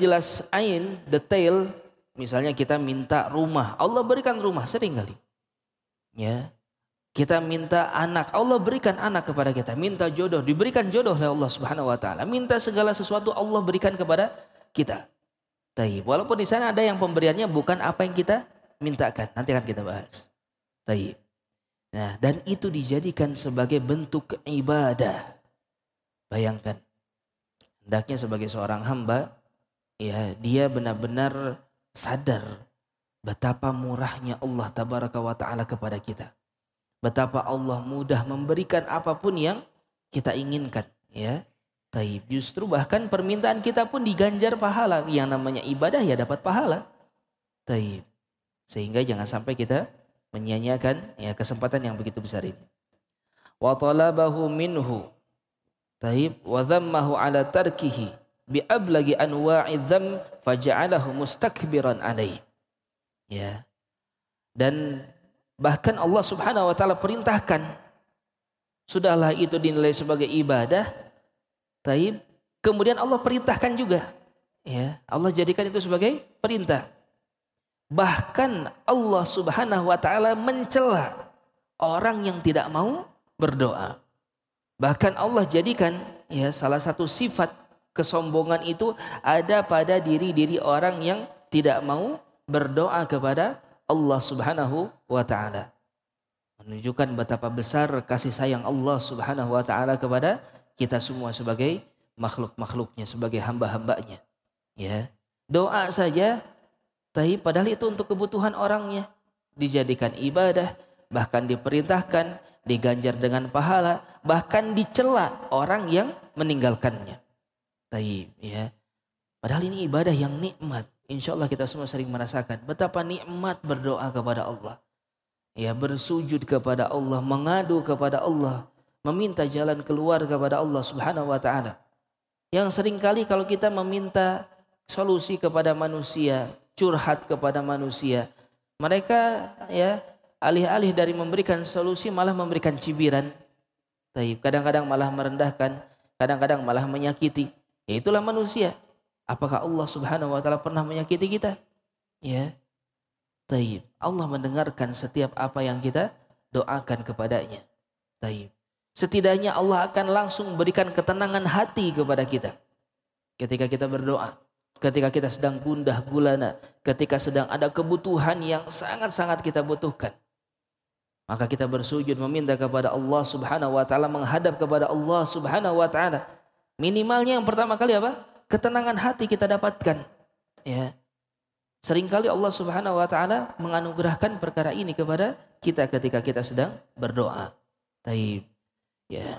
jelas-jelas ain, detail, misalnya kita minta rumah, Allah berikan rumah sering kali. Ya. Kita minta anak, Allah berikan anak kepada kita. Minta jodoh, diberikan jodoh oleh Allah Subhanahu wa taala. Minta segala sesuatu Allah berikan kepada kita. Taib. Walaupun di sana ada yang pemberiannya bukan apa yang kita mintakan. Nanti akan kita bahas. Taib. Nah, dan itu dijadikan sebagai bentuk ibadah. Bayangkan. Hendaknya sebagai seorang hamba, ya, dia benar-benar sadar betapa murahnya Allah Tabaraka wa taala kepada kita. Betapa Allah mudah memberikan apapun yang kita inginkan, ya. Taib. Justru bahkan permintaan kita pun diganjar pahala. Yang namanya ibadah ya dapat pahala. Taib. Sehingga jangan sampai kita menyia-nyiakan ya kesempatan yang begitu besar ini. Wa talabahu minhu. Taib. Wa dhammahu ala tarkihi bi ablagi anwa'i dhamm faja'alahu mustakbiran alaih. Ya. Dan bahkan Allah Subhanahu wa taala perintahkan, sudahlah itu dinilai sebagai ibadah. Taib. Kemudian Allah perintahkan juga, ya, Allah jadikan itu sebagai perintah. Bahkan Allah Subhanahu wa taala mencela orang yang tidak mau berdoa. Bahkan Allah jadikan, ya, salah satu sifat kesombongan itu ada pada diri-diri orang yang tidak mau berdoa kepada Allah Subhanahu wa taala. Menunjukkan betapa besar kasih sayang Allah Subhanahu wa taala kepada kita semua sebagai makhluk-makhluknya, sebagai hamba-hambanya. Ya. Doa saja, tapi padahal itu untuk kebutuhan orangnya, dijadikan ibadah, bahkan diperintahkan, diganjar dengan pahala, bahkan dicela orang yang meninggalkannya. Taib, ya. Padahal ini ibadah yang nikmat. Insya Allah kita semua sering merasakan betapa nikmat berdoa kepada Allah. Ya, bersujud kepada Allah, mengadu kepada Allah, meminta jalan keluar kepada Allah Subhanahu wa taala. Yang seringkali kalau kita meminta solusi kepada manusia, curhat kepada manusia, mereka, ya, alih-alih dari memberikan solusi malah memberikan cibiran. Taib. Kadang-kadang malah merendahkan, kadang-kadang malah menyakiti. Ya, itulah manusia. Apakah Allah Subhanahu wa taala pernah menyakiti kita? Ya. Taib. Allah mendengarkan setiap apa yang kita doakan kepadanya. Taib. Setidaknya Allah akan langsung berikan ketenangan hati kepada kita ketika kita berdoa, ketika kita sedang gundah gulana, ketika sedang ada kebutuhan yang sangat-sangat kita butuhkan. Maka kita bersujud meminta kepada Allah Subhanahu wa taala, menghadap kepada Allah Subhanahu wa taala. Minimalnya yang pertama kali apa? Ketenangan hati kita dapatkan. Ya. Seringkali Allah Subhanahu wa taala menganugerahkan perkara ini kepada kita ketika kita sedang berdoa. Taib. Ya.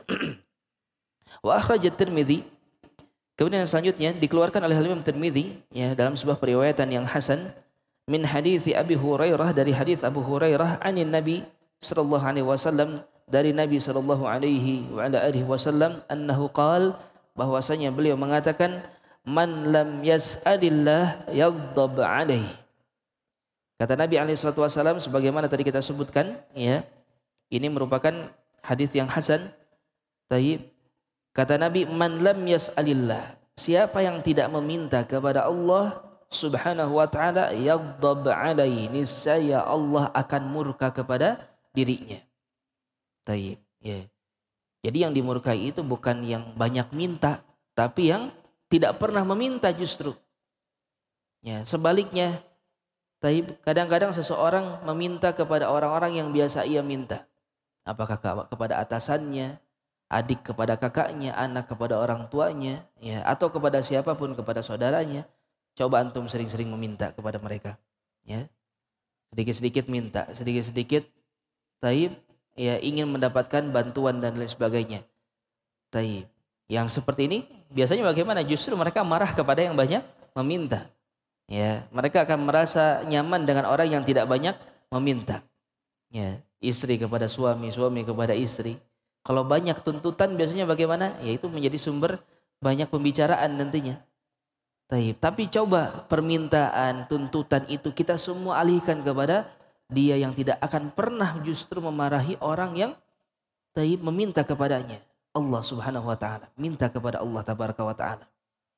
Wa akhraj at-Tirmidzi. Kemudian selanjutnya dikeluarkan oleh Imam Tirmidzi, ya, dalam sebuah periwayatan yang hasan, min hadits Abi Hurairah, dari hadis Abu Hurairah, anin Nabi sallallahu alaihi wasallam, dari Nabi sallallahu alaihi wa ala alihi wasallam, annahu qala, bahwasanya beliau mengatakan, man lam yas'alillah yaghdab alaih. Kata Nabi alaihi salatu wasallam, sebagaimana tadi kita sebutkan, ya, ini merupakan hadis yang hasan. Taib. Kata Nabi, man lam yas'alillah, siapa yang tidak meminta kepada Allah Subhanahu wa taala, yaghdab alaihi, niscaya Allah akan murka kepada dirinya. Taib. Ya. Jadi yang dimurkai itu bukan yang banyak minta, tapi yang tidak pernah meminta justru. Ya, sebaliknya, taib, kadang-kadang seseorang meminta kepada orang-orang yang biasa ia minta. Apakah kepada atasannya, adik kepada kakaknya, anak kepada orang tuanya, ya, atau kepada siapapun, kepada saudaranya. Coba antum sering-sering meminta kepada mereka. Ya. Sedikit-sedikit minta, sedikit-sedikit, taib, ya, ingin mendapatkan bantuan dan lain sebagainya. Taib. Yang seperti ini biasanya bagaimana? Justru mereka marah kepada yang banyak meminta. Ya, mereka akan merasa nyaman dengan orang yang tidak banyak meminta. Ya, istri kepada suami, suami kepada istri. Kalau banyak tuntutan biasanya bagaimana? Ya, itu menjadi sumber banyak pembicaraan nantinya. Taib. Tapi coba permintaan, tuntutan itu kita semua alihkan kepada Dia yang tidak akan pernah justru memarahi orang yang taib meminta kepadanya. Allah Subhanahu wa taala, minta kepada Allah tabaraka wa taala.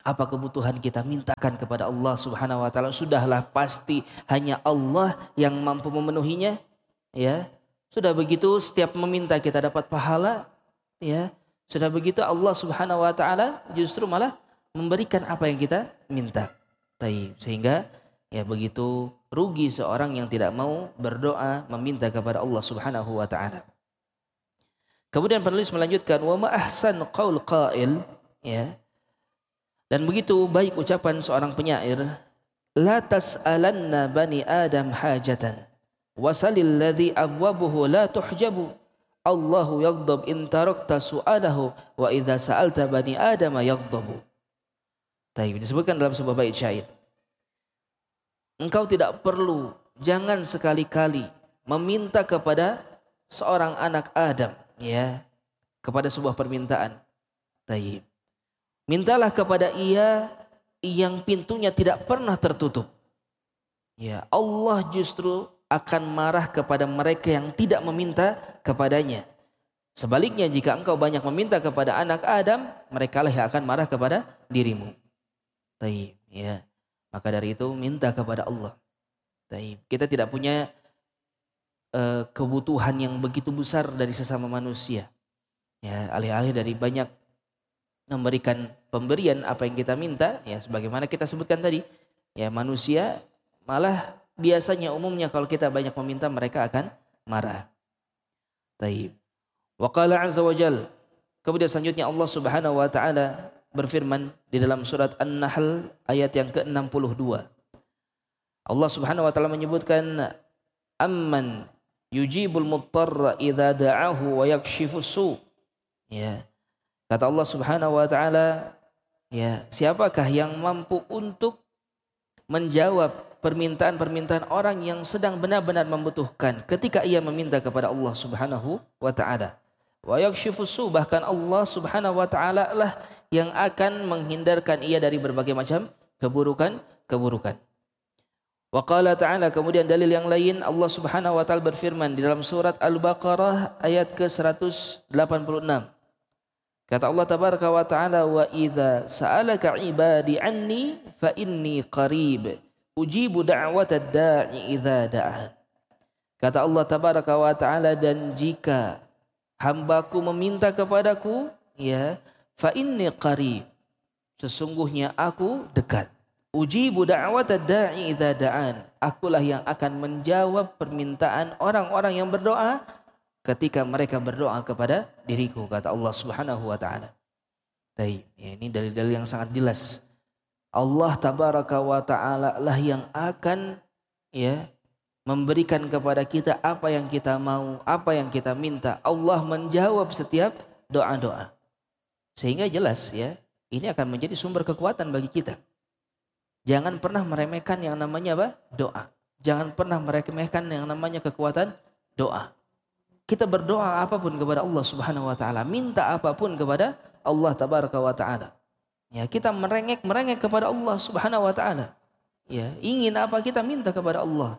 Apa kebutuhan kita mintakan kepada Allah Subhanahu wa taala. Sudahlah pasti hanya Allah yang mampu memenuhinya, ya. Sudah begitu setiap meminta kita dapat pahala, ya. Sudah begitu Allah Subhanahu wa taala justru malah memberikan apa yang kita minta. Sehingga ya begitu rugi seorang yang tidak mau berdoa meminta kepada Allah Subhanahu wa taala. Kemudian penulis melanjutkan wa ma ahsan qaul qail, ya. Dan begitu baik ucapan seorang penyair, la tas'alanna bani adam hajatan wasalil ladzi abwabuhu la tuhjabu. Allahu yaghdab in tarakta su'alahu wa idza sa'alta bani adam yaghdabu. Disebutkan dalam sebuah bait syair. Engkau tidak perlu, jangan sekali-kali meminta kepada seorang anak Adam, ya, kepada sebuah permintaan. Mintalah kepada ia yang pintunya tidak pernah tertutup. Ya, Allah justru akan marah kepada mereka yang tidak meminta kepadanya. Sebaliknya jika engkau banyak meminta kepada anak Adam, merekalah yang akan marah kepada dirimu. Ya. Maka dari itu minta kepada Allah. Kita tidak punya kebutuhan yang begitu besar dari sesama manusia. Ya, alih-alih dari banyak memberikan pemberian apa yang kita minta, ya sebagaimana kita sebutkan tadi, ya manusia malah biasanya umumnya kalau kita banyak meminta mereka akan marah. Wa qala azza wa jal, kemudian selanjutnya Allah Subhanahu wa taala berfirman di dalam surat An-Nahl ayat yang ke-62. Allah Subhanahu wa taala menyebutkan amman yujibul muttarra idza da'ahu wa yakshifus su. Ya. Kata Allah Subhanahu wa taala, ya, siapakah yang mampu untuk menjawab permintaan-permintaan orang yang sedang benar-benar membutuhkan ketika ia meminta kepada Allah Subhanahu wa taala. Wa yakshifus su, bahkan Allah Subhanahu wa taala lah yang akan menghindarkan ia dari berbagai macam keburukan. Wa qala ta'ala, kemudian dalil yang lain Allah Subhanahu wa taala berfirman di dalam surat Al-Baqarah ayat ke-186. Kata Allah tabaraka wa ta'ala, wa idza sa'alaka ibadi anni fa inni qarib ujibu da'watad da'i idza da'an. Kata Allah tabaraka wa ta'ala, dan jika hambaku meminta kepadaku, ya, fa inni qarib, sesungguhnya aku dekat. Ujibu da'watad da'i idza da'an, akulah yang akan menjawab permintaan orang-orang yang berdoa ketika mereka berdoa kepada diriku, kata Allah Subhanahu wa taala. Ini dalil-dalil yang sangat jelas. Allah tabaraka wa taala lah yang akan, ya, memberikan kepada kita apa yang kita mau, apa yang kita minta. Allah menjawab setiap doa-doa. Sehingga jelas, ya, ini akan menjadi sumber kekuatan bagi kita. Jangan pernah meremehkan yang namanya apa? Doa. Jangan pernah meremehkan yang namanya kekuatan doa. Kita berdoa apapun kepada Allah Subhanahu wa taala, minta apapun kepada Allah tabaraka wa taala. Ya, kita merengek kepada Allah Subhanahu wa taala. Ya, ingin apa kita minta kepada Allah.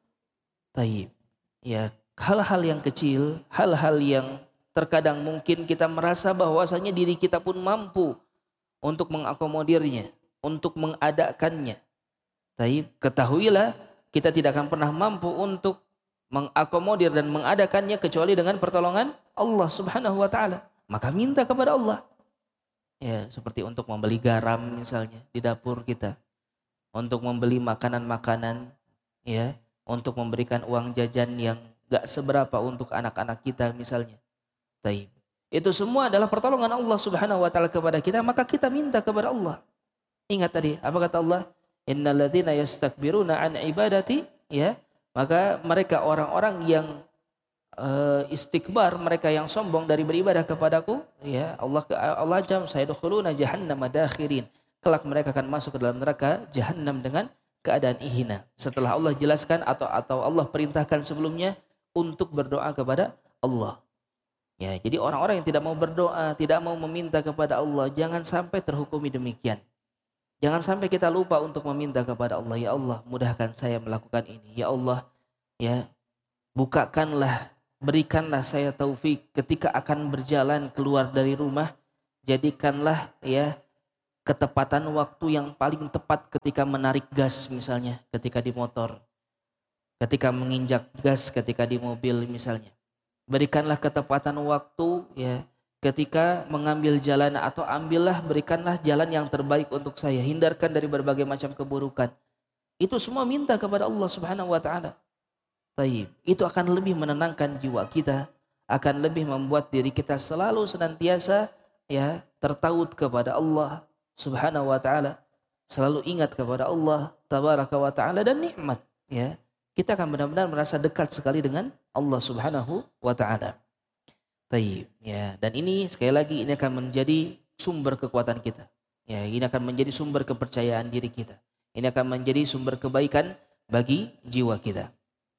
Ya, hal-hal yang kecil, hal-hal yang terkadang mungkin kita merasa bahwasanya diri kita pun mampu untuk mengakomodirnya, untuk mengadakannya. Ketahuilah kita tidak akan pernah mampu untuk mengakomodir dan mengadakannya kecuali dengan pertolongan Allah Subhanahu wa taala. Maka minta kepada Allah. Ya, seperti untuk membeli garam misalnya di dapur kita, untuk membeli makanan-makanan, ya, untuk memberikan uang jajan yang enggak seberapa untuk anak-anak kita misalnya. Itu semua adalah pertolongan Allah Subhanahu wa taala kepada kita, maka kita minta kepada Allah. Ingat tadi apa kata Allah? Innal ladzina yastakbiruna an ibadati, ya, maka mereka orang-orang yang istikbar, mereka yang sombong dari beribadah kepadaku, ya, Allah ancam sayadkhuluna jahannama dakhirin. Kelak mereka akan masuk ke dalam neraka jahanam dengan keadaan hina. Setelah Allah jelaskan atau Allah perintahkan sebelumnya untuk berdoa kepada Allah. Ya, jadi orang-orang yang tidak mau berdoa, tidak mau meminta kepada Allah, jangan sampai terhukumi demikian. Jangan sampai kita lupa untuk meminta kepada Allah, ya Allah, mudahkan saya melakukan ini. Ya Allah, ya, bukakanlah, berikanlah saya taufik ketika akan berjalan keluar dari rumah. Jadikanlah, ya, ketepatan waktu yang paling tepat ketika menarik gas misalnya, ketika di motor, ketika menginjak gas ketika di mobil misalnya. Berikanlah ketepatan waktu ya ketika mengambil jalan, atau berikanlah jalan yang terbaik untuk saya, hindarkan dari berbagai macam keburukan. Itu semua minta kepada Allah Subhanahu wa taala. Taib. Itu akan lebih menenangkan jiwa kita, akan lebih membuat diri kita selalu senantiasa ya tertaut kepada Allah Subhanahu wa taala, selalu ingat kepada Allah tabaraka wa taala dan nikmat ya. Kita akan benar-benar merasa dekat sekali dengan Allah Subhanahu wa taala. Taib ya, dan ini sekali lagi ini akan menjadi sumber kekuatan kita. Ya, ini akan menjadi sumber kepercayaan diri kita. Ini akan menjadi sumber kebaikan bagi jiwa kita.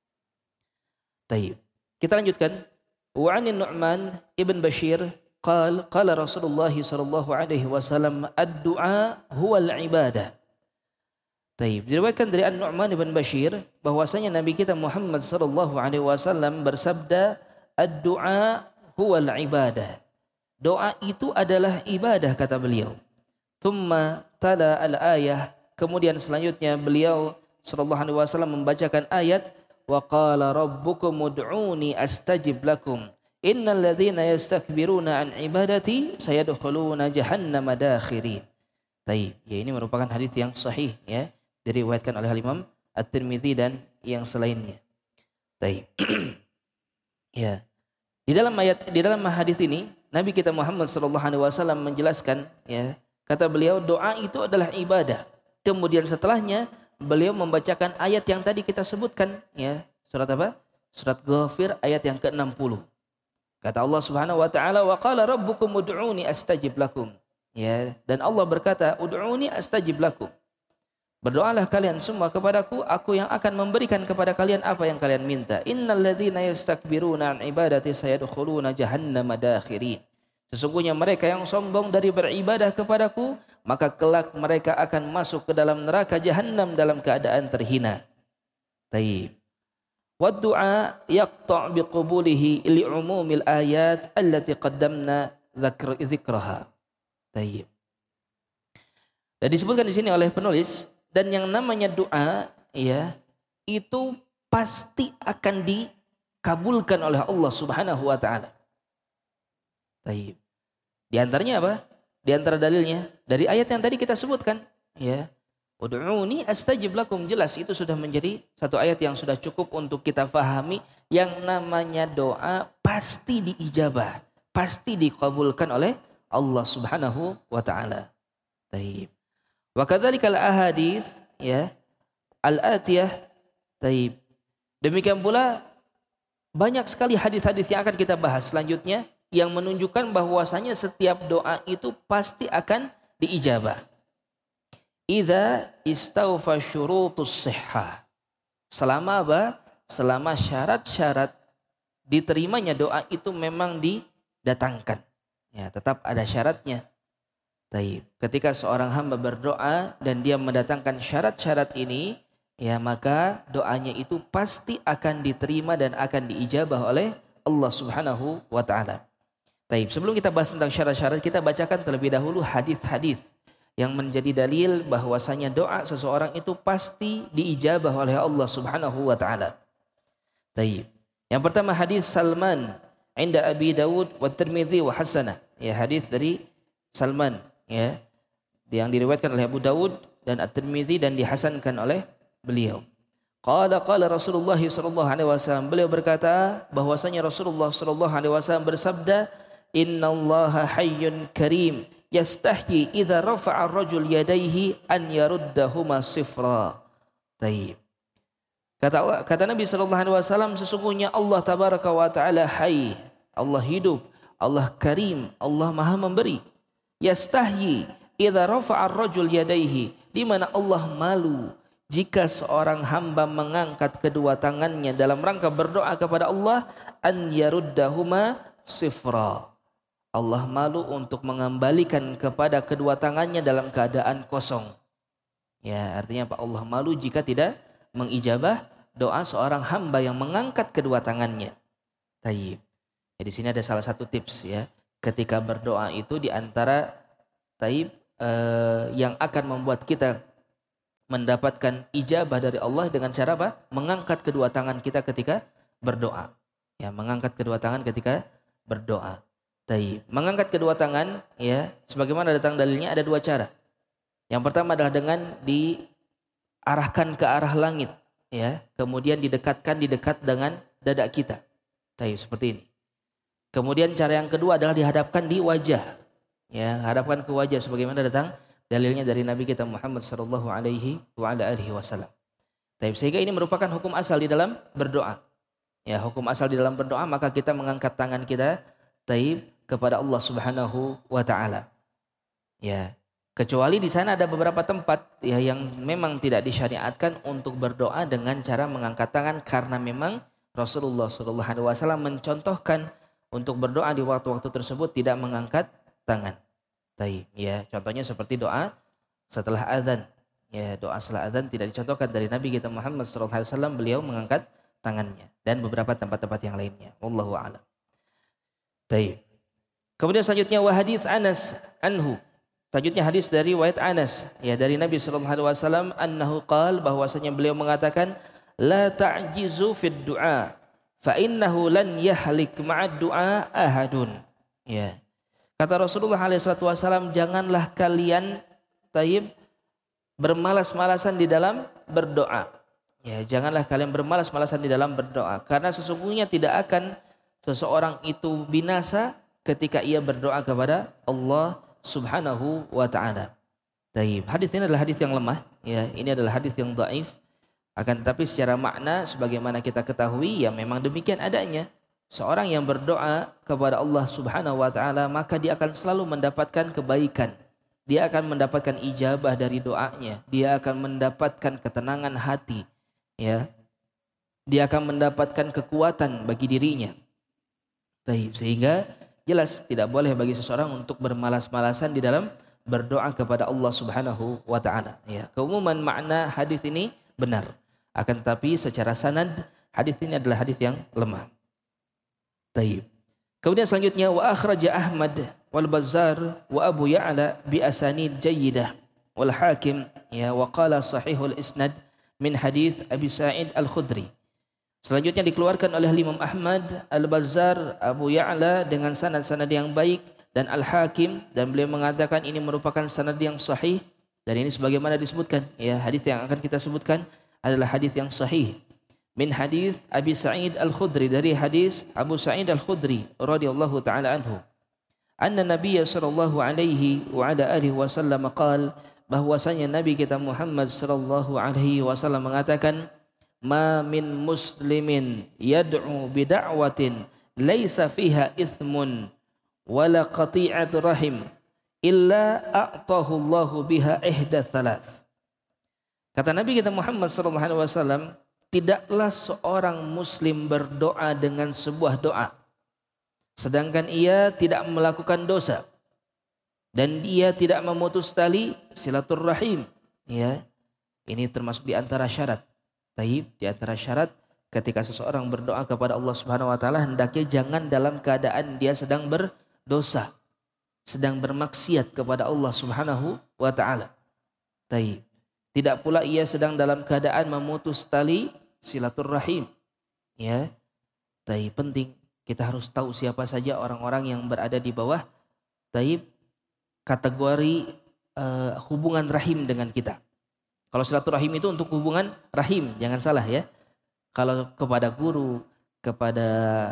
Taib. Kita lanjutkan. Wa 'an Nu'man ibn Bashir qala Rasulullah sallallahu alaihi wasallam ad-du'a huwa al-ibadah. Taib. Diriwayatkan dari An-Nu'man ibn Bashir bahwasanya Nabi kita Muhammad sallallahu alaihi wasallam bersabda, ad-du'a huwal ibadah. Doa itu adalah ibadah kata beliau. Thumma tala al-ayah. Kemudian selanjutnya beliau sallallahu alaihi wasallam membacakan ayat, wa qala rabbukum ud'uni astajib lakum. Innal ladzina yastakbiruna an ibadati sayadkhuluna jahannama dakhirin. Taib. Ya, ini merupakan hadis yang sahih ya. Diriwayatkan oleh Imam At-Tirmidzi dan yang selainnya. Baik. Ya. Di dalam hadis ini Nabi kita Muhammad sallallahu alaihi wasallam menjelaskan ya, kata beliau doa itu adalah ibadah. Kemudian setelahnya beliau membacakan ayat yang tadi kita sebutkan ya. Surat apa? Surat Ghafir ayat yang ke-60. Kata Allah Subhanahu wa taala, wa qala rabbukum ud'uni astajib lakum. Ya, dan Allah berkata, ud'uni astajib lakum. Berdoalah kalian semua kepadaku, aku yang akan memberikan kepada kalian apa yang kalian minta. Innal ladzina yastakbiruna an ibadati sayadkhuluna jahannama dakhirin. Sesungguhnya mereka yang sombong dari beribadah kepadaku, maka kelak mereka akan masuk ke dalam neraka jahannam dalam keadaan terhina. Taib. Wad du'a yaqta' biqubulihi li'umumil ayat allati qaddamna dzikraha. Taib. Dan disebutkan di sini oleh penulis, dan yang namanya doa ya itu pasti akan dikabulkan oleh Allah Subhanahu wa taala. Baik. Di antaranya apa? Di antara dalilnya dari ayat yang tadi kita sebutkan ya. Ud'uni astajib lakum, jelas itu sudah menjadi satu ayat yang sudah cukup untuk kita fahami, yang namanya doa pasti diijabah, pasti dikabulkan oleh Allah Subhanahu wa taala. Baik. Wa kadzalikal ahadits ya al-atiyah. Taib. Demikian pula banyak sekali hadis-hadis yang akan kita bahas selanjutnya yang menunjukkan bahwasanya setiap doa itu pasti akan diijabah. Idza istawfa syurutus sihhah. Selama apa? Selama syarat-syarat diterimanya doa itu memang didatangkan. Ya, tetap ada syaratnya. Taib. Ketika seorang hamba berdoa dan dia mendatangkan syarat-syarat ini, ya maka doanya itu pasti akan diterima dan akan diijabah oleh Allah Subhanahu wa taala. Taib. Sebelum kita bahas tentang syarat-syarat, kita bacakan terlebih dahulu hadis-hadis yang menjadi dalil bahwasanya doa seseorang itu pasti diijabah oleh Allah Subhanahu wa taala. Taib. Yang pertama hadis Salman inda Abi Dawud wa Tirmidzi wa hasanah. Ya, hadis dari Salman ya, yang diriwayatkan oleh Abu Dawud dan At-Tirmidzi dan dihasankan oleh beliau. Qala Rasulullah sallallahu alaihi wasallam, beliau berkata bahwasanya Rasulullah sallallahu alaihi wasallam bersabda, innallaha hayyun karim yastahyi idza rafa'a ar-rajul yadayhi an yaruddahuma sifra. Taib. Kata Nabi sallallahu alaihi wasallam, sesungguhnya Allah tabaraka wa taala hayy, Allah hidup, Allah karim, Allah maha memberi. Yastahyi idza rafa'a ar-rajul yadayhi, di mana Allah malu jika seorang hamba mengangkat kedua tangannya dalam rangka berdoa kepada Allah, an yaruddahuma sifra. Allah malu untuk mengembalikan kepada kedua tangannya dalam keadaan kosong. Ya, artinya Pak, Allah malu jika tidak mengijabah doa seorang hamba yang mengangkat kedua tangannya. Taib. Ya, di sini ada salah satu tips ya. Ketika berdoa itu di antara taib yang akan membuat kita mendapatkan ijabah dari Allah dengan cara apa? Mengangkat kedua tangan kita ketika berdoa. Ya, mengangkat kedua tangan ketika berdoa. Taib. Mengangkat kedua tangan, ya, sebagaimana datang dalilnya ada dua cara. Yang pertama adalah dengan diarahkan ke arah langit, ya, kemudian dekat dengan dada kita. Taib, seperti ini. Kemudian cara yang kedua adalah dihadapkan di wajah. Ya, hadapkan ke wajah sebagaimana datang dalilnya dari Nabi kita Muhammad sallallahu alaihi wasallam. Taib, sehingga ini merupakan hukum asal di dalam berdoa. Ya, hukum asal di dalam berdoa, maka kita mengangkat tangan kita taib kepada Allah Subhanahu wa taala. Ya, kecuali di sana ada beberapa tempat ya yang memang tidak disyariatkan untuk berdoa dengan cara mengangkat tangan, karena memang Rasulullah sallallahu alaihi wasallam mencontohkan untuk berdoa di waktu-waktu tersebut tidak mengangkat tangan. Taib, ya, contohnya seperti doa setelah azan. Ya, doa setelah azan tidak dicontohkan dari Nabi kita Muhammad sallallahu alaihi wasallam, beliau mengangkat tangannya, dan beberapa tempat-tempat yang lainnya. Wallahu a'lam. Taib. Kemudian selanjutnya wa hadits Anas anhu. Selanjutnya hadis dari riwayat Anas, ya, dari Nabi sallallahu alaihi wasallam annahu qala, bahwasanya beliau mengatakan la ta'jizu fid du'a fa innahu lan yahlik ma'ad du'a ahadun. Ya. Kata Rasulullah SAW, janganlah kalian taib bermalas-malasan di dalam berdoa. Ya, janganlah kalian bermalas-malasan di dalam berdoa, karena sesungguhnya tidak akan seseorang itu binasa ketika ia berdoa kepada Allah Subhanahu wa taala. Taib. Hadis ini adalah hadis yang lemah, ya, ini adalah hadis yang dhaif. Akan tetapi secara makna sebagaimana kita ketahui, ya memang demikian adanya. Seorang yang berdoa kepada Allah Subhanahu wa taala, maka dia akan selalu mendapatkan kebaikan. Dia akan mendapatkan ijabah dari doanya. Dia akan mendapatkan ketenangan hati, ya. Dia akan mendapatkan kekuatan bagi dirinya. Sehingga jelas tidak boleh bagi seseorang untuk bermalas-malasan di dalam berdoa kepada Allah Subhanahu wa taala, ya. Keumuman makna hadis ini benar. Akan tetapi secara sanad hadis ini adalah hadis yang lemah. Taib. Kemudian selanjutnya wa akhraja Ahmad wal Bazzar wa Abu Ya'la bi asanid jayyidah wal Hakim, ya, wa qala sahihul isnad min hadits Abi Sa'id Al-Khudri. Selanjutnya dikeluarkan oleh Imam Ahmad, Al-Bazzar, Abu Ya'la dengan sanad-sanad yang baik, dan Al-Hakim, dan beliau mengatakan ini merupakan sanad yang sahih, dan ini sebagaimana disebutkan, ya, hadis yang akan kita sebutkan adalah hadis yang sahih. Min hadis Abi Sa'id Al-Khudri, dari hadis Abu Sa'id Al-Khudri radhiyallahu taala anhu. Anna Nabiy sallallahu alaihi wa ala alihi wasallam qala, bahwasanya Nabi kita Muhammad sallallahu alaihi wasallam mengatakan, ma min muslimin yad'u bi da'watin laisa fiha ithmun wala qati'at rahim illa a'tahu Allahu biha ihda thalath. Kata Nabi kita Muhammad sallallahu alaihi wasallam, tidaklah seorang muslim berdoa dengan sebuah doa sedangkan ia tidak melakukan dosa dan ia tidak memutus tali silaturrahim, ya. Ini termasuk di antara syarat. Taib, di antara syarat ketika seseorang berdoa kepada Allah Subhanahu wa taala, hendaknya jangan dalam keadaan dia sedang berdosa, sedang bermaksiat kepada Allah Subhanahu wa taala. Taib. Tidak pula ia sedang dalam keadaan memutus tali silaturrahim, ya. Taib, penting kita harus tahu siapa saja orang-orang yang berada di bawah taib kategori hubungan rahim dengan kita. Kalau silaturahim itu untuk hubungan rahim, jangan salah, ya. Kalau kepada guru, kepada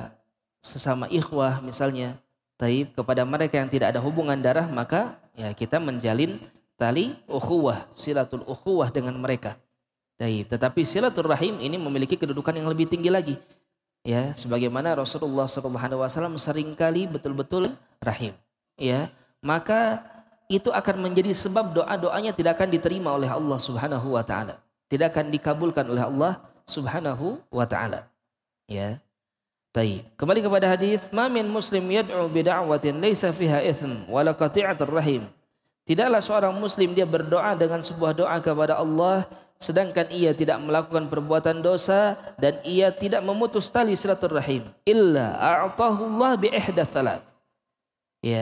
sesama ikhwah misalnya, taib, kepada mereka yang tidak ada hubungan darah, maka ya kita menjalin tali ukhuwah, silatul ukhuwah dengan mereka. Taib. Tetapi silaturahim ini memiliki kedudukan yang lebih tinggi lagi, ya, sebagaimana Rasulullah SAW seringkali betul-betul rahim, ya. Maka itu akan menjadi sebab doa-doanya tidak akan diterima oleh Allah Subhanahu wa taala. Tidak akan dikabulkan oleh Allah Subhanahu wa taala. Ya. Taib. Kembali kepada hadis, "Ma min muslim yad'u bi da'watin laisa fiha itsm wa la qati'atur rahim." Tidaklah seorang muslim dia berdoa dengan sebuah doa kepada Allah sedangkan ia tidak melakukan perbuatan dosa dan ia tidak memutus tali silaturahim, illa a'tahu Allah bi ihda thalath. Ya.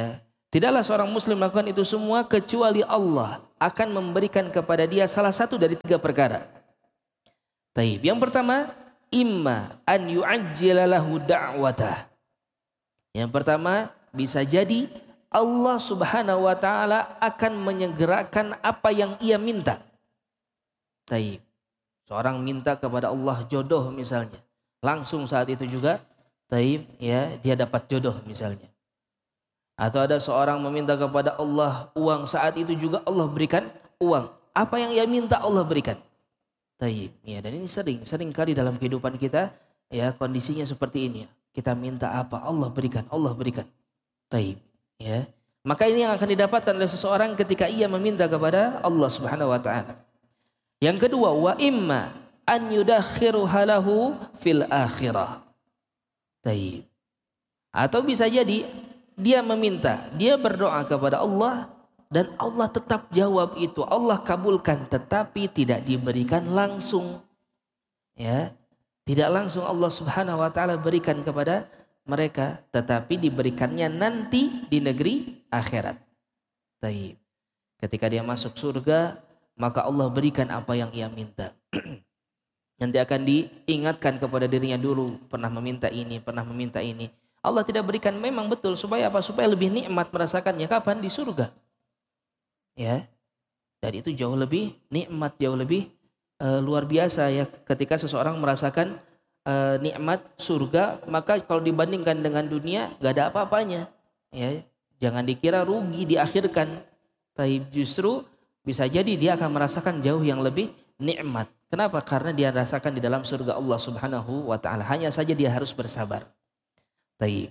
Tidaklah seorang muslim melakukan itu semua kecuali Allah akan memberikan kepada dia salah satu dari 3 perkara. Taib. Yang pertama, imma an yu'ajjila lahu da'watah. Yang pertama, bisa jadi Allah Subhanahu wa taala akan menyegerakan apa yang ia minta. Taib. Seorang minta kepada Allah jodoh misalnya. Langsung saat itu juga taib, ya, dia dapat jodoh misalnya. Atau ada seorang meminta kepada Allah uang, saat itu juga Allah berikan uang. Apa yang ia minta Allah berikan. Taib. Ya, dan ini sering kali dalam kehidupan kita, ya, kondisinya seperti ini. Kita minta apa, Allah berikan, Allah berikan. Taib. Ya. Maka ini yang akan didapatkan oleh seseorang ketika ia meminta kepada Allah Subhanahu wa taala. Yang kedua, wa imma an yudakhiruha lahu fil akhirah. Taib. Atau bisa jadi dia meminta, dia berdoa kepada Allah dan Allah tetap jawab itu, Allah kabulkan, tetapi tidak diberikan langsung. Ya, tidak langsung Allah Subhanahu wa taala berikan kepada mereka, tetapi diberikannya nanti di negeri akhirat. Taib. Ketika dia masuk surga, maka Allah berikan apa yang ia minta. Nanti akan diingatkan kepada dirinya dulu, pernah meminta ini, pernah meminta ini. Allah tidak berikan, memang betul, supaya apa? Supaya lebih nikmat merasakannya. Kapan? Di surga. Ya. Dan itu jauh lebih nikmat, jauh lebih luar biasa ya. Ketika seseorang merasakan nikmat surga, maka kalau dibandingkan dengan dunia gak ada apa-apanya. Ya. Jangan dikira rugi diakhirkan. Tapi justru bisa jadi dia akan merasakan jauh yang lebih nikmat. Kenapa? Karena dia rasakan di dalam surga Allah Subhanahu wa taala. Hanya saja dia harus bersabar. Taib.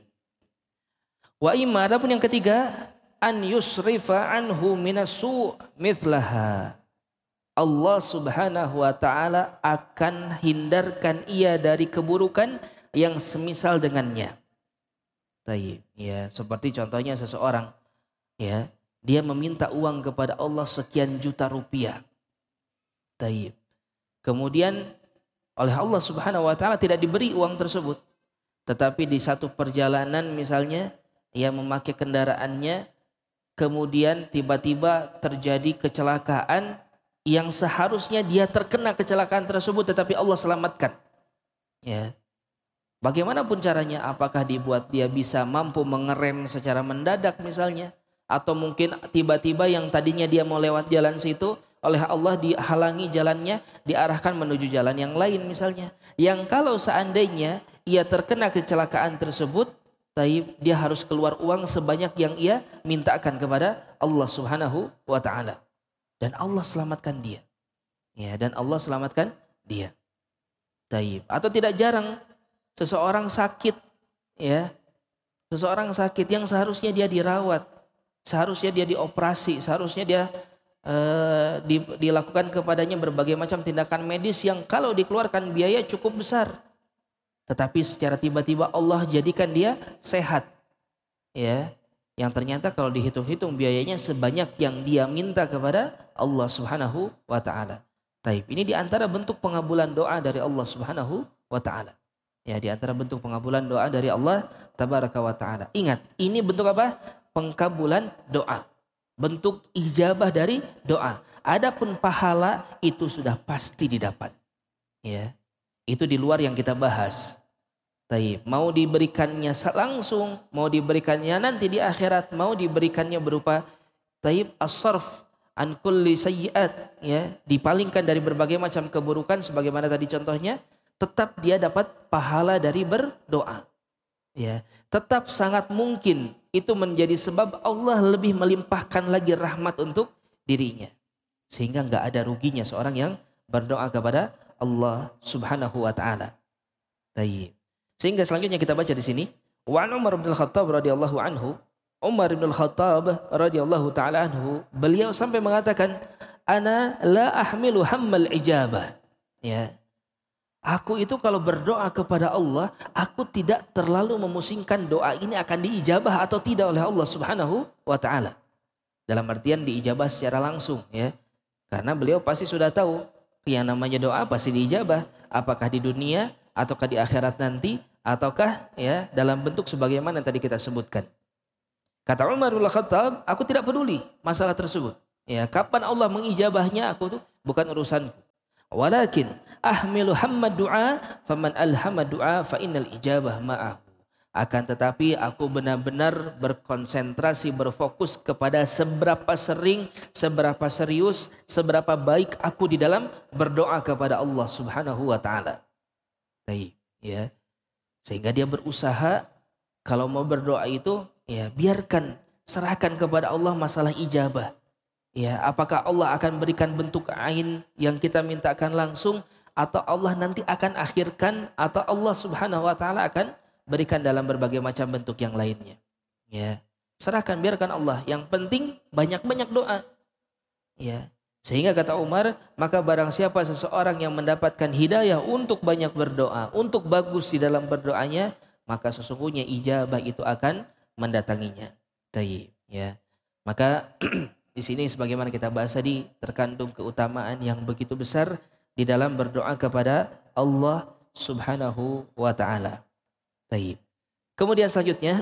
Wa imma, adapun yang ketiga, an yusrifa anhu minasu mithlaha. Allah Subhanahu wa taala akan hindarkan ia dari keburukan yang semisal dengannya. Taib. Ya, seperti contohnya seseorang, ya, dia meminta uang kepada Allah sekian juta rupiah. Taib. Kemudian oleh Allah Subhanahu wa taala tidak diberi uang tersebut. Tetapi di satu perjalanan misalnya, ia memakai kendaraannya, kemudian tiba-tiba terjadi kecelakaan yang seharusnya dia terkena kecelakaan tersebut, tetapi Allah selamatkan. Ya. Bagaimanapun caranya, apakah dibuat dia bisa mampu mengerem secara mendadak misalnya, atau mungkin tiba-tiba yang tadinya dia mau lewat jalan situ, oleh Allah dihalangi jalannya, diarahkan menuju jalan yang lain misalnya. Yang kalau seandainya ia terkena kecelakaan tersebut, dia harus keluar uang sebanyak yang ia mintakan kepada Allah Subhanahu wa taala. Dan Allah selamatkan dia. Ya, dan Allah selamatkan dia. Atau tidak jarang seseorang sakit, ya. Seseorang sakit yang seharusnya dia dirawat, seharusnya dia dioperasi, seharusnya dia dilakukan kepadanya berbagai macam tindakan medis yang kalau dikeluarkan biaya cukup besar. Tetapi secara tiba-tiba Allah jadikan dia sehat. Ya, yang ternyata kalau dihitung-hitung biayanya sebanyak yang dia minta kepada Allah Subhanahu wa taala. Ini di antara bentuk pengabulan doa dari Allah Subhanahu wa taala. Ya, di antara bentuk pengabulan doa dari Allah tabaraka wa taala. Ingat, ini bentuk apa? Pengkabulan doa. Bentuk ijabah dari doa. Adapun pahala itu sudah pasti didapat. Ya. Itu di luar yang kita bahas. Mau diberikannya langsung, mau diberikannya nanti di akhirat, mau diberikannya berupa as-sarf an kulli sayyi'at, ya, dipalingkan dari berbagai macam keburukan sebagaimana tadi contohnya, tetap dia dapat pahala dari berdoa. Ya, tetap sangat mungkin itu menjadi sebab Allah lebih melimpahkan lagi rahmat untuk dirinya. Sehingga enggak ada ruginya seorang yang berdoa kepada Allah Subhanahu wa taala. Sehingga selanjutnya kita baca di sini, wa Umar bin Al-Khattab radhiyallahu anhu, Umar bin Al-Khattab radhiyallahu taala anhu, beliau sampai mengatakan, ana la ahmilu hammal ijabah. Ya. Aku itu kalau berdoa kepada Allah, aku tidak terlalu memusingkan doa ini akan diijabah atau tidak oleh Allah Subhanahu wa taala. Dalam artian diijabah secara langsung, ya. Karena beliau pasti sudah tahu yang namanya doa pasti diijabah, apakah di dunia ataukah di akhirat nanti, ataukah ya dalam bentuk sebagaimana tadi kita sebutkan. Kata Umar bin Khattab, aku tidak peduli masalah tersebut. Ya, kapan Allah mengijabahnya aku tuh bukan urusanku. Walakin ahmilu hamma du'a faman alhama du'a fa innal ijabah ma'ahu. Akan tetapi aku benar-benar berkonsentrasi, berfokus kepada seberapa sering, seberapa serius, seberapa baik aku di dalam berdoa kepada Allah Subhanahu wa taala. Baik, ya. Sehingga dia berusaha kalau mau berdoa itu ya biarkan, serahkan kepada Allah masalah ijabah. Ya, apakah Allah akan berikan bentuk ain yang kita mintakan langsung atau Allah nanti akan akhirkan atau Allah Subhanahu wa taala akan berikan dalam berbagai macam bentuk yang lainnya. Ya, serahkan, biarkan Allah. Yang penting banyak-banyak doa. Ya. Sehingga kata Umar, maka barang siapa seseorang yang mendapatkan hidayah untuk banyak berdoa, untuk bagus di dalam berdoanya, maka sesungguhnya ijabah itu akan mendatanginya. Tayyib, ya. Maka di sini sebagaimana kita bahas tadi terkandung keutamaan yang begitu besar di dalam berdoa kepada Allah Subhanahu wa taala. Tayyib. Kemudian selanjutnya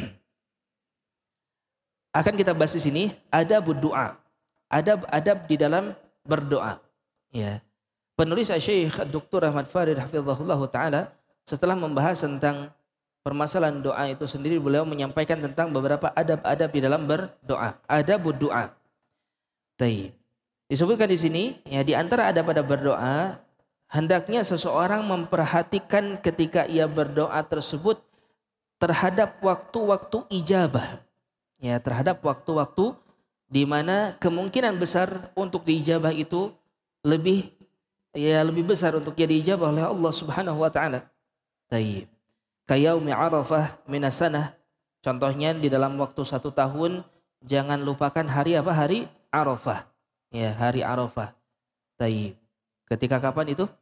akan kita bahas di sini adab doa. Adab-adab di dalam berdoa. Ya. Penulis Syekh Dr. Ahmad Farid hafizahullah taala setelah membahas tentang permasalahan doa itu sendiri, beliau menyampaikan tentang beberapa adab-adab di dalam berdoa. Adab doa. Taib. Disebutkan di sini ya, di antara adab-adab berdoa, hendaknya seseorang memperhatikan ketika ia berdoa tersebut terhadap waktu-waktu ijabah. Ya, terhadap waktu-waktu di mana kemungkinan besar untuk diijabah itu lebih besar untuk jadi ijabah oleh Allah Subhanahu wa taala. Taib. Kayaumi Arafah minas sanah. Contohnya di dalam waktu 1 tahun jangan lupakan hari apa? Hari Arafah. Ya, hari Arafah. Taib. Ketika kapan itu?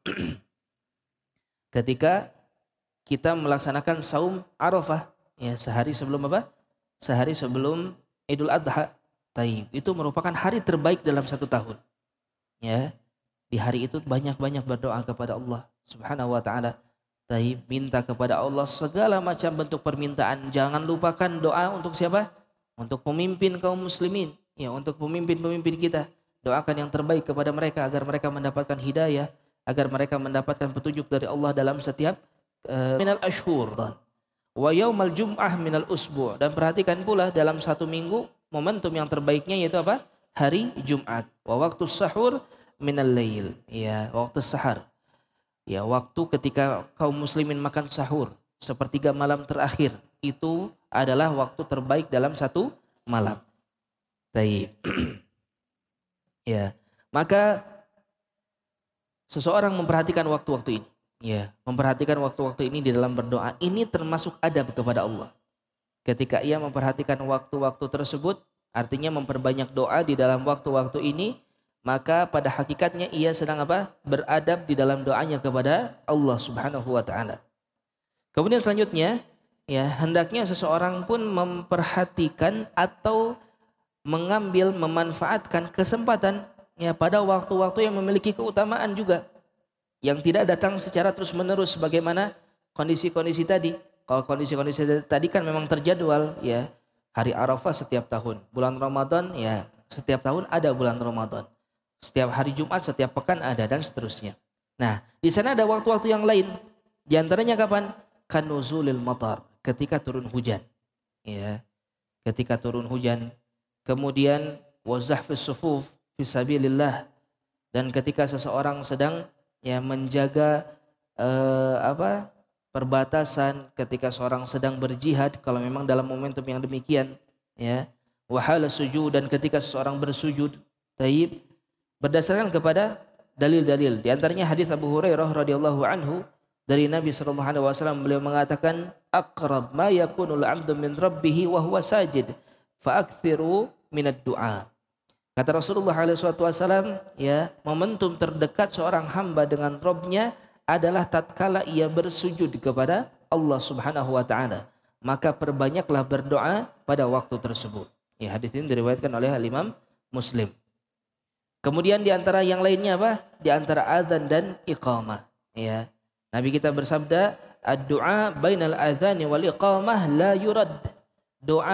Ketika kita melaksanakan saum Arafah. Ya, sehari sebelum apa? Sehari sebelum Idul Adha. Taib, itu merupakan hari terbaik dalam 1 tahun. Ya, di hari itu banyak-banyak berdoa kepada Allah Subhanahu wa taala. Taib, minta kepada Allah segala macam bentuk permintaan. Jangan lupakan doa untuk siapa? Untuk pemimpin kaum muslimin, ya, untuk pemimpin-pemimpin kita. Doakan yang terbaik kepada mereka agar mereka mendapatkan hidayah, agar mereka mendapatkan petunjuk dari Allah dalam setiap minal ashhur wa yaumal jum'ah minal usbu', dan perhatikan pula dalam 1 minggu momentum yang terbaiknya yaitu apa? Hari Jumat. Wa waktu sahur minal lail. Ya, waktu sahar. Ya, waktu ketika kaum muslimin makan sahur, sepertiga malam terakhir, itu adalah waktu terbaik dalam 1 malam. Baik. Ya, maka seseorang memperhatikan waktu-waktu ini. Ya, memperhatikan waktu-waktu ini di dalam berdoa. Ini termasuk adab kepada Allah. Ketika ia memperhatikan waktu-waktu tersebut, artinya memperbanyak doa di dalam waktu-waktu ini, maka pada hakikatnya ia sedang apa? Beradab di dalam doanya kepada Allah Subhanahu wa taala. Kemudian selanjutnya, ya, hendaknya seseorang pun memperhatikan atau mengambil, memanfaatkan kesempatan ya pada waktu-waktu yang memiliki keutamaan juga, yang tidak datang secara terus-menerus sebagaimana kondisi-kondisi tadi. Kalau kondisi-kondisi tadi kan memang terjadwal, ya. Hari Arafah setiap tahun, bulan Ramadan ya setiap tahun ada bulan Ramadan. Setiap hari Jumat, setiap pekan ada, dan seterusnya. Nah, di sana ada waktu-waktu yang lain. Di antaranya kapan? Kanuzulil matar, ketika turun hujan. Ya. Ketika turun hujan. Kemudian wazahfis sufuf fisabilillah, dan ketika seseorang sedang ya menjaga perbatasan, ketika seorang sedang berjihad kalau memang dalam momentum yang demikian, ya. Wahala sujud, dan ketika seseorang bersujud. Taib, berdasarkan kepada dalil-dalil. Di antaranya hadis Abu Hurairah radhiyallahu anhu dari Nabi sallallahu alaihi wasallam, beliau mengatakan aqrab ma yakunul 'abdu min rabbih wa huwa sajid fa aktsiru minad du'a. Kata Rasulullah SAW, ya, momentum terdekat seorang hamba dengan Rabbnya adalah tatkala ia bersujud kepada Allah Subhanahu wa taala. Maka perbanyaklah berdoa pada waktu tersebut. Ya, hadis ini diriwayatkan oleh Imam Muslim. Kemudian di antara yang lainnya apa? Di antara adzan dan iqamah. Ya. Nabi kita bersabda, ad-du'a bainal adzani wal iqamah la yurad. Doa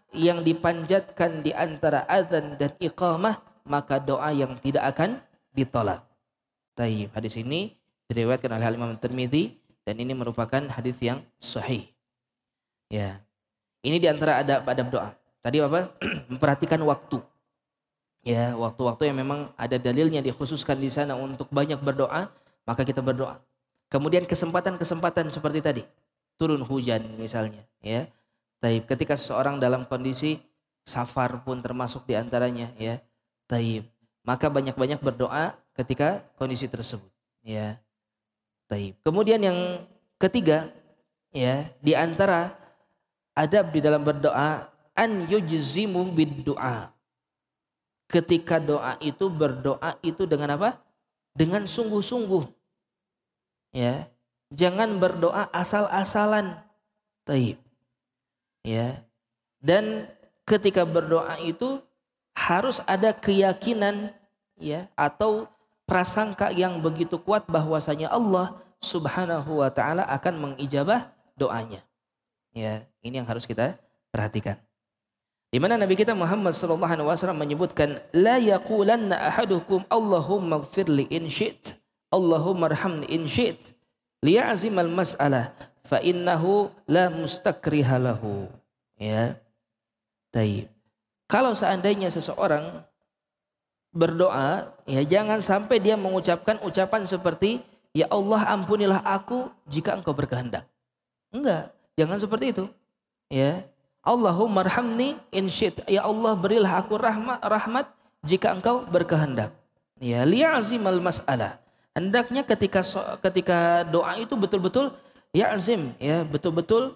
yang dipanjatkan di antara azan dan iqamah, maka doa yang tidak akan ditolak. Taib. Hadis ini diriwayatkan oleh Imam Tirmidzi dan ini merupakan hadis yang sahih. Ya. Ini di antara adab-adab doa. Tadi apa? Memperhatikan waktu. Ya, waktu-waktu yang memang ada dalilnya dikhususkan di sana untuk banyak berdoa, maka kita berdoa. Kemudian kesempatan-kesempatan seperti tadi, turun hujan misalnya, ya. Taib. Ketika seseorang dalam kondisi safar pun termasuk di antaranya, ya. Taib. Maka banyak-banyak berdoa ketika kondisi tersebut, ya. Taib. Kemudian yang ketiga, ya, di antara adab di dalam berdoa, an yujzimu bid-du'a. Ketika doa itu berdoa itu dengan apa? Dengan sungguh-sungguh. Ya. Jangan berdoa asal-asalan. Taib. Ya. Dan ketika berdoa itu harus ada keyakinan, ya, atau prasangka yang begitu kuat bahwasanya Allah Subhanahu wa taala akan mengijabah doanya. Ya, ini yang harus kita perhatikan. Di mana Nabi kita Muhammad sallallahu alaihi wasallam menyebutkan la yaqulanna ahadukum Allahumma ighfirli in syi'ta Allahumma arhamni in syi'ta liya'zimal mas'alah fa innahu la mustakriha lahu. Ya. Taib. Kalau seandainya seseorang berdoa, ya jangan sampai dia mengucapkan ucapan seperti ya Allah ampunilah aku jika engkau berkehendak. Enggak, jangan seperti itu. Ya. Allahumma arhamni in syi'ta. Ya Allah berilah aku rahmat jika engkau berkehendak. Ya, liya'zimal mas'alah. Hendaknya ketika doa itu betul-betul ya'zim, ya, betul-betul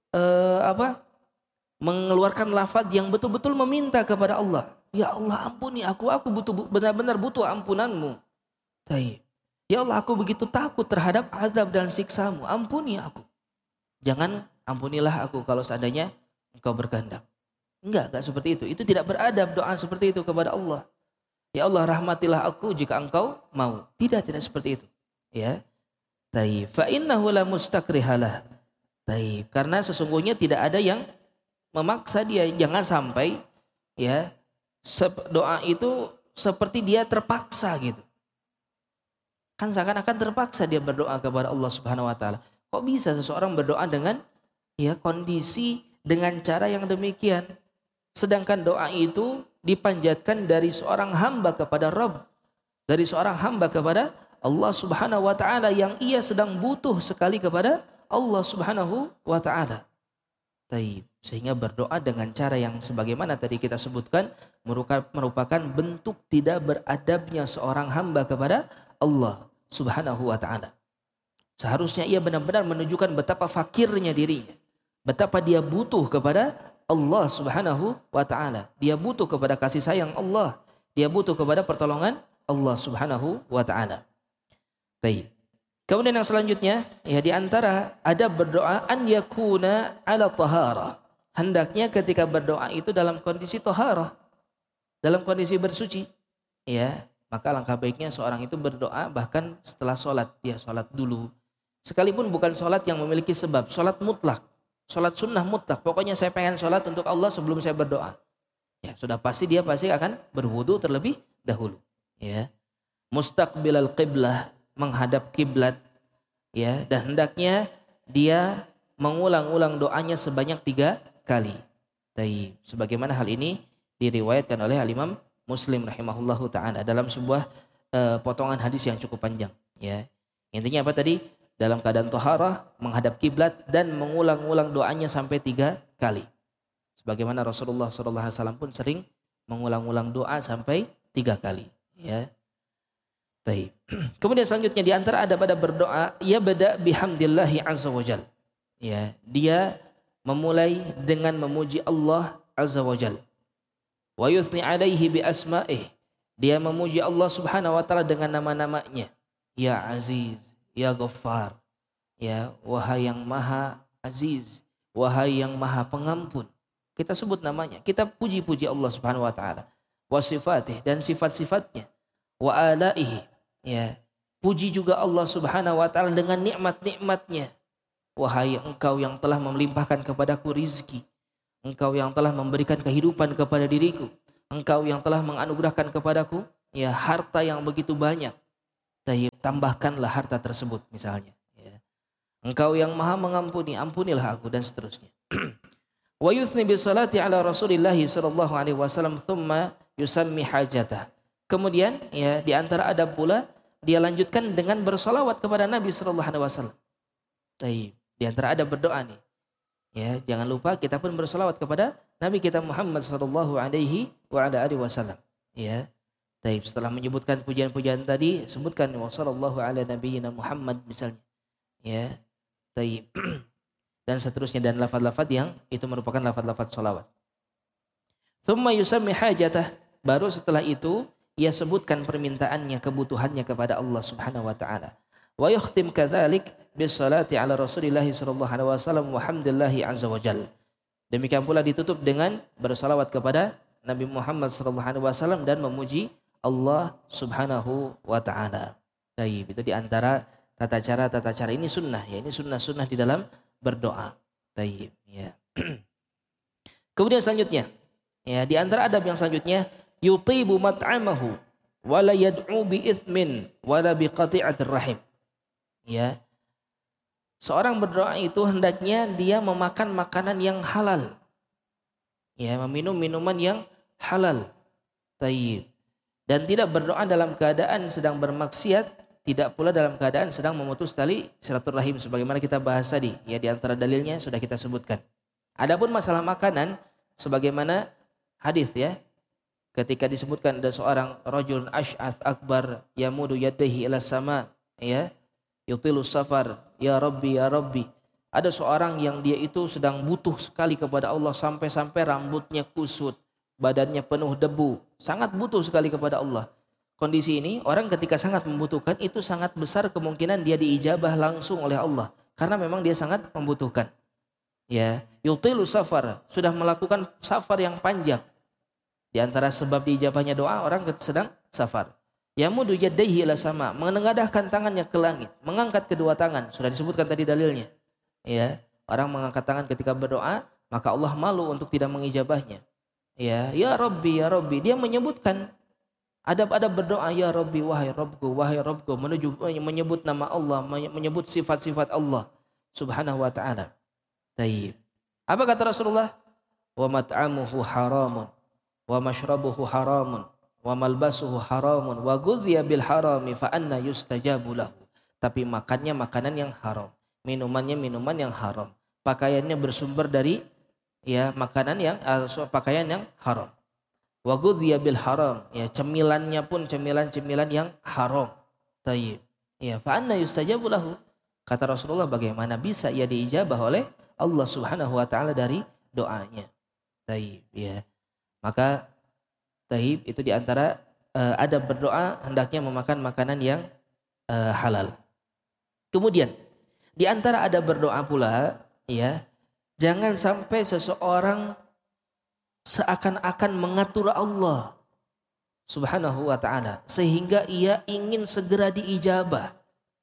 mengeluarkan lafaz yang betul-betul meminta kepada Allah. Ya Allah ampuni aku benar-benar butuh ampunanmu. Taib. Ya Allah aku begitu takut terhadap azab dan siksamu. Ampuni aku. Jangan ampunilah aku kalau seandainya engkau berkehendak. Enggak seperti itu. Itu tidak beradab doa seperti itu kepada Allah. Ya Allah rahmatilah aku jika engkau mau. Tidak seperti itu. Ya. Taib. Fa innahu la mustakrihalah. Taib. Karena sesungguhnya tidak ada yang memaksa dia. Jangan sampai, ya, doa itu seperti dia terpaksa gitu. Kan seakan-akan terpaksa dia berdoa kepada Allah Subhanahu wa taala. Kok bisa seseorang berdoa dengan, ya, kondisi dengan cara yang demikian? Sedangkan doa itu dipanjatkan dari seorang hamba kepada Rabb, dari seorang hamba kepada Allah Subhanahu wa taala yang ia sedang butuh sekali kepada Allah Subhanahu wa taala. Taib. Sehingga berdoa dengan cara yang sebagaimana tadi kita sebutkan merupakan bentuk tidak beradabnya seorang hamba kepada Allah Subhanahu wa taala. Seharusnya ia benar-benar menunjukkan betapa fakirnya dirinya, betapa dia butuh kepada Allah Subhanahu wa taala. Dia butuh kepada kasih sayang Allah, dia butuh kepada pertolongan Allah Subhanahu wa taala. Taib. Kemudian yang selanjutnya, ya, di antara adab berdoa an yakuna ala taharah. Hendaknya ketika berdoa itu dalam kondisi taharah, dalam kondisi bersuci. Ya, maka langkah baiknya seorang itu berdoa bahkan setelah sholat, dia sholat dulu. Sekalipun bukan sholat yang memiliki sebab, sholat mutlak, sholat sunnah mutlak. Pokoknya saya pengen sholat untuk Allah sebelum saya berdoa. Ya, sudah pasti dia akan berwudu terlebih dahulu. Ya, mustaqbilal qiblah, menghadap kiblat, ya, dan hendaknya dia mengulang-ulang doanya sebanyak 3 kali. Taib. Sebagaimana hal ini diriwayatkan oleh Imam Muslim rahimahullahu taala dalam sebuah potongan hadis yang cukup panjang. Ya, intinya apa tadi? Dalam keadaan taharah, menghadap kiblat dan mengulang-ulang doanya sampai 3 kali. Sebagaimana Rasulullah SAW pun sering mengulang-ulang doa sampai 3 kali. Ya. Taib. Kemudian selanjutnya di antara adab-adab berdoa, ya bada bihamdillahi azza wajal. Ya, dia memulai dengan memuji Allah azza wajal. Wa yuthni alaihi bi asma'ih. Dia memuji Allah Subhanahu wa taala dengan nama-namanya. Ya Aziz, ya Ghaffar. Ya, wahai yang Maha Aziz, wahai yang Maha Pengampun. Kita sebut namanya, kita puji-puji Allah Subhanahu wa taala. Wa sifatih, dan sifat-sifatnya. Wa alaihi, ya, puji juga Allah Subhanahu wa taala dengan nikmat-nikmatnya. Wahai engkau yang telah melimpahkan kepadaku rizki. Engkau yang telah memberikan kehidupan kepada diriku. Engkau yang telah menganugerahkan kepadaku ya harta yang begitu banyak. Tayyib, tambahkanlah harta tersebut misalnya. Ya. Engkau yang maha mengampuni, ampunilah aku dan seterusnya. Wa yuthni bis salati ala Rasulillah sallallahu alaihi wasallam thumma yusammi hajatah. Kemudian ya di antara adab pula dia lanjutkan dengan bersolawat kepada Nabi sallallahu alaihi wasallam. Tayyib, di antara adab berdoa nih. Ya, jangan lupa kita pun bersolawat kepada Nabi kita Muhammad sallallahu alaihi wasallam. Ya. Taib, setelah menyebutkan pujian-pujian tadi, sebutkan wa sallallahu ala nabiyyina Muhammad misalnya. Ya. Taib. Dan seterusnya dan lafaz-lafaz yang itu merupakan lafaz-lafaz salawat. Tsumma yusammi hajatah, baru setelah itu ia sebutkan permintaannya, kebutuhannya kepada Allah Subhanahu wa taala. Wa yakhtim kadzalik bis salati ala Rasulillah sallallahu alaihi wasallam wa hamdillahi azza wajalla. Demikian pula ditutup dengan bersalawat kepada Nabi Muhammad sallallahu alaihi wasallam dan memuji Allah Subhanahu wa taala. Baik, itu di antara tata cara ini sunnah ya, ini sunnah di dalam berdoa. Baik, ya. Kemudian selanjutnya, ya di antara adab yang selanjutnya yutibu mat'amahu wa la yad'u bi itsmin wa la bi qati'atir rahim. Ya. Seorang berdoa itu hendaknya dia memakan makanan yang halal. Ya, meminum minuman yang halal. Tayyib. Dan tidak berdoa dalam keadaan sedang bermaksiat, tidak pula dalam keadaan sedang memutus tali silaturahim sebagaimana kita bahas tadi. Ya, di antara dalilnya sudah kita sebutkan. Adapun masalah makanan sebagaimana hadis ya. Ketika disebutkan ada seorang rajulun asy'ath akbar yamudu yadayhi ila sama, ya. Yutilus safar, ya Rabbi, ya Rabbi. Ada seorang yang dia itu sedang butuh sekali kepada Allah sampai-sampai rambutnya kusut, badannya penuh debu, sangat butuh sekali kepada Allah. Kondisi ini orang ketika sangat membutuhkan itu sangat besar kemungkinan dia diijabah langsung oleh Allah karena memang dia sangat membutuhkan. Ya, yutilus safar, sudah melakukan safar yang panjang. Di antara sebab diijabahnya doa orang sedang safar. Yamudu yadayhi ila sama, menengadahkan tangannya ke langit, mengangkat kedua tangan, sudah disebutkan tadi dalilnya. Ya, orang mengangkat tangan ketika berdoa, maka Allah malu untuk tidak mengijabahnya. Ya, ya Rabbi, ya Rabbi, dia menyebutkan adab-adab berdoa, ya Rabbi, wahai Rabbku, menyebut nama Allah, menyebut sifat-sifat Allah Subhanahu wa taala. Taib. Apa kata Rasulullah? Wa mat'amuhu haramun, wa mashrabuhu haramun, wa malbasuhu haramun wa ghudhiya bil harami fa anna yustajabu lahu. Tapi makannya makanan yang haram, minumannya minuman yang haram, pakaiannya bersumber dari ya makanan yang pakaian yang haram. Wa ghudhiya bil haram, ya cemilannya pun cemilan-cemilan yang haram. Tayyib. Ya fa anna yustajabu lahu. Kata Rasulullah, bagaimana bisa ia diijabah oleh Allah Subhanahu wa taala dari doanya. Tayyib, ya. Maka taib itu diantara adab berdoa hendaknya memakan makanan yang halal. Kemudian diantara adab berdoa pula ya jangan sampai seseorang seakan-akan mengatur Allah Subhanahu wa taala sehingga ia ingin segera diijabah.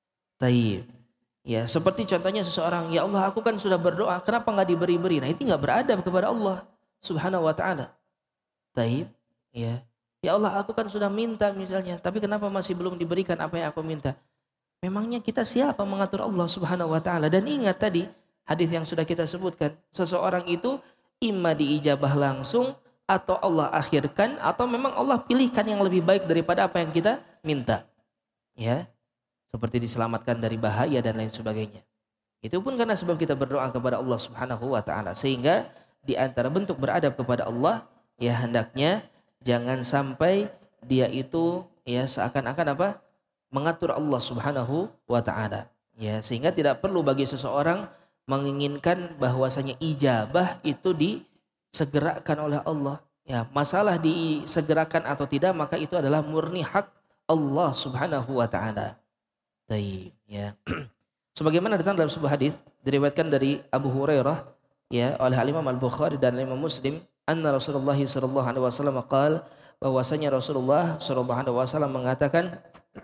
Taib. Ya seperti contohnya seseorang, ya Allah aku kan sudah berdoa, kenapa nggak diberi-beri? Nah itu nggak beradab kepada Allah Subhanahu wa taala. Taib. Ya, ya Allah aku kan sudah minta misalnya, tapi kenapa masih belum diberikan apa yang aku minta? Memangnya kita siapa mengatur Allah Subhanahu wa taala? Dan ingat tadi hadis yang sudah kita sebutkan, seseorang itu imma diijabah langsung atau Allah akhirkan atau memang Allah pilihkan yang lebih baik daripada apa yang kita minta. Ya. Seperti diselamatkan dari bahaya dan lain sebagainya. Itu pun karena sebab kita berdoa kepada Allah Subhanahu wa taala. Sehingga di antara bentuk beradab kepada Allah ya hendaknya jangan sampai dia itu ya seakan-akan apa? Mengatur Allah Subhanahu wa taala. Ya, sehingga tidak perlu bagi seseorang menginginkan bahwasanya ijabah itu disegerakan oleh Allah. Ya, masalah disegerakan atau tidak maka itu adalah murni hak Allah Subhanahu wa taala. Baik, ya. Sebagaimana datang dalam sebuah hadis diriwayatkan dari Abu Hurairah ya oleh Imam Al-Bukhari dan Imam Muslim, anna Rasulullah sallallahu alaihi wasallam qaal, bahwasanya Rasulullah sallallahu alaihi wasallam mengatakan,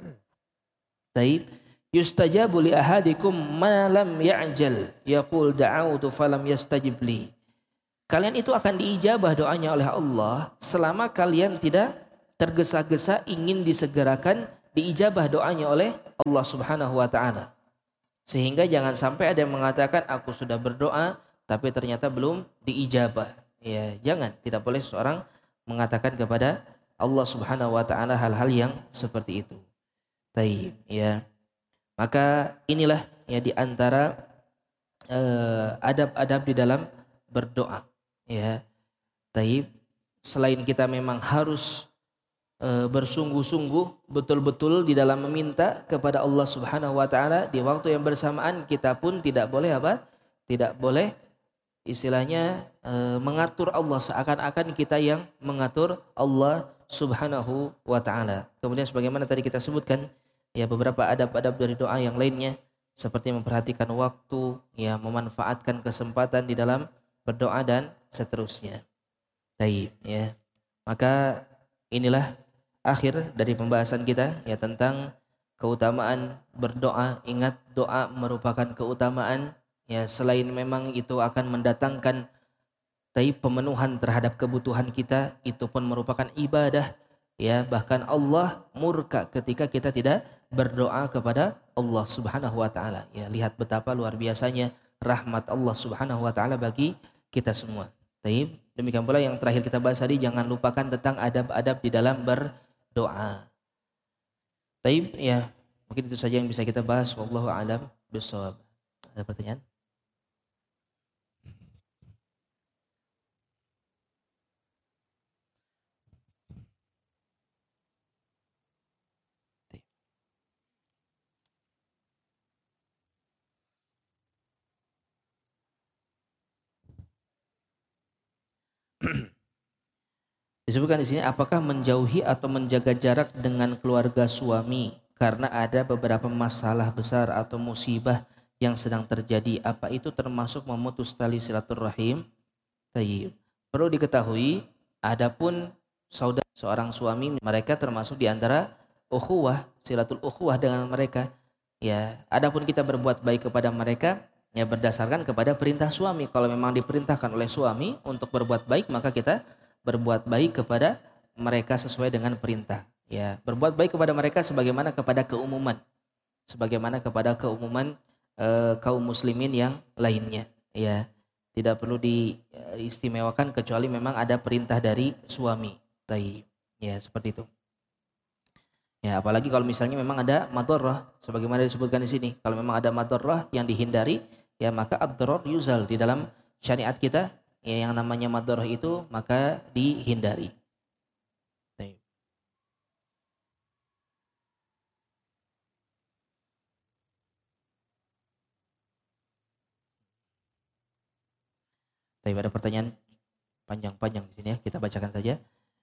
taib yustajabu li ahadikum ma lam ya'jal yaqul da'autu falam yastajib li. Kalian itu akan diijabah doanya oleh Allah selama kalian tidak tergesa-gesa ingin disegerakan diijabah doanya oleh Allah Subhanahu wa taala. Sehingga jangan sampai ada yang mengatakan aku sudah berdoa tapi ternyata belum diijabah. Ya, jangan, tidak boleh seorang mengatakan kepada Allah Subhanahu wa taala hal-hal yang seperti itu. Taib, ya. Maka inilah ya di antara adab-adab di dalam berdoa, ya. Taib, selain kita memang harus bersungguh-sungguh betul-betul di dalam meminta kepada Allah Subhanahu wa taala, di waktu yang bersamaan kita pun tidak boleh apa? Tidak boleh istilahnya mengatur Allah seakan-akan kita yang mengatur Allah Subhanahu wa taala. Kemudian sebagaimana tadi kita sebutkan ya beberapa adab-adab dari doa yang lainnya seperti memperhatikan waktu, ya memanfaatkan kesempatan di dalam berdoa dan seterusnya. Baik, ya. Maka inilah akhir dari pembahasan kita ya tentang keutamaan berdoa. Ingat, doa merupakan keutamaan ya, selain memang itu akan mendatangkan pemenuhan terhadap kebutuhan kita, itu pun merupakan ibadah ya. Bahkan Allah murka ketika kita tidak berdoa kepada Allah Subhanahu wa taala. Ya, lihat betapa luar biasanya rahmat Allah Subhanahu wa taala bagi kita semua. Taib. Demikian pula yang terakhir kita bahas tadi, jangan lupakan tentang adab-adab di dalam berdoa. Taib, ya. Mungkin itu saja yang bisa kita bahas. Wallahu a'lam bishawab. Ada pertanyaan? Disebutkan di sini, apakah menjauhi atau menjaga jarak dengan keluarga suami karena ada beberapa masalah besar atau musibah yang sedang terjadi, apa itu termasuk memutus tali silaturahim? Tayyib. Perlu diketahui, adapun saudara seorang suami, mereka termasuk di antara ukhuwah, silatul ukhuwah dengan mereka. Ya, adapun kita berbuat baik kepada mereka ya berdasarkan kepada perintah suami. Kalau memang diperintahkan oleh suami untuk berbuat baik, maka kita berbuat baik kepada mereka sesuai dengan perintah. Ya, berbuat baik kepada mereka sebagaimana kepada keumuman, kaum muslimin yang lainnya. Ya, tidak perlu diistimewakan kecuali memang ada perintah dari suami. Taib. Ya, seperti itu. Ya, apalagi kalau misalnya memang ada madharrah, sebagaimana disebutkan di sini. Kalau memang ada madharrah yang dihindari, ya maka ad-darar yuzal di dalam syariat kita. Ya, yang namanya madharrah itu maka dihindari. Baik. Tapi ada pertanyaan panjang-panjang di sini ya, kita bacakan saja.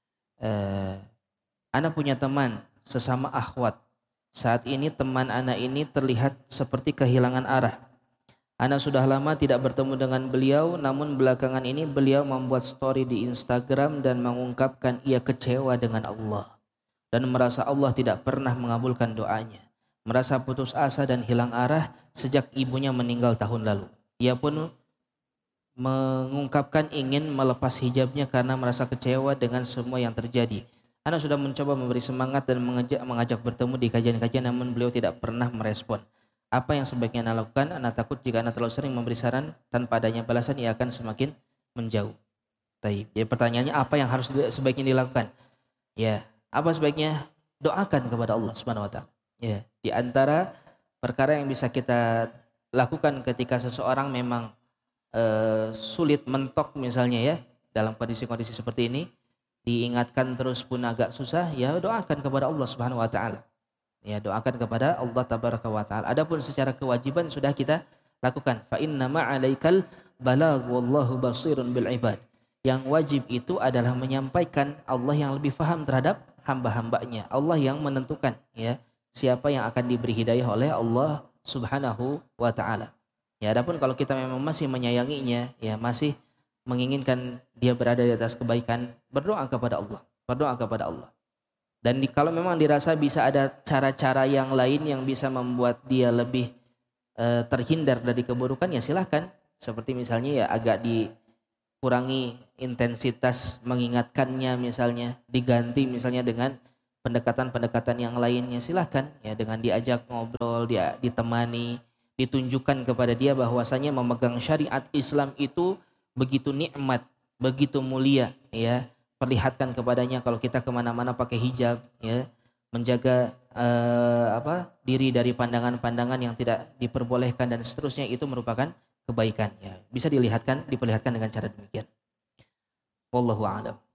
Ana punya teman sesama akhwat. Saat ini teman ana ini terlihat seperti kehilangan arah. Ana sudah lama tidak bertemu dengan beliau, namun belakangan ini beliau membuat story di Instagram dan mengungkapkan ia kecewa dengan Allah dan merasa Allah tidak pernah mengabulkan doanya. Merasa putus asa dan hilang arah sejak ibunya meninggal tahun lalu. Ia pun mengungkapkan ingin melepas hijabnya karena merasa kecewa dengan semua yang terjadi. Ana sudah mencoba memberi semangat dan mengajak bertemu di kajian-kajian, namun beliau tidak pernah merespon. Apa yang sebaiknya Ana lakukan? Ana takut jika Ana terlalu sering memberi saran tanpa adanya balasan, ia akan semakin menjauh. Taib. Jadi pertanyaannya, apa yang harus sebaiknya dilakukan? Ya, apa sebaiknya? Doakan kepada Allah Subhanahu wa taala. Ya, di antara perkara yang bisa kita lakukan ketika seseorang memang sulit mentok misalnya ya, dalam kondisi-kondisi seperti ini, diingatkan terus pun agak susah, ya doakan kepada Allah Subhanahu wa taala. Ya, doakan kepada Allah tabaraka wa taala. Adapun secara kewajiban sudah kita lakukan. Fa inna ma'alaikal balagh wallahu basirun bil ibad. Yang wajib itu adalah menyampaikan, Allah yang lebih faham terhadap hamba-hambanya. Allah yang menentukan ya siapa yang akan diberi hidayah oleh Allah Subhanahu wa taala. Ya, adapun kalau kita memang masih menyayanginya, ya masih menginginkan dia berada di atas kebaikan, berdoa kepada Allah. Berdoa kepada Allah. Dan kalau memang dirasa bisa ada cara-cara yang lain yang bisa membuat dia lebih terhindar dari keburukan, ya silahkan. Seperti misalnya ya agak kurangi intensitas mengingatkannya misalnya, diganti misalnya dengan pendekatan-pendekatan yang lainnya, silahkan ya, dengan diajak ngobrol, dia ditemani, ditunjukkan kepada dia bahwasanya memegang syariat Islam itu begitu nikmat, begitu mulia ya. Perlihatkan kepadanya kalau kita kemana-mana pakai hijab ya, menjaga diri dari pandangan-pandangan yang tidak diperbolehkan dan seterusnya, itu merupakan kebaikan ya. Bisa diperlihatkan dengan cara demikian. Wallahu a'lam.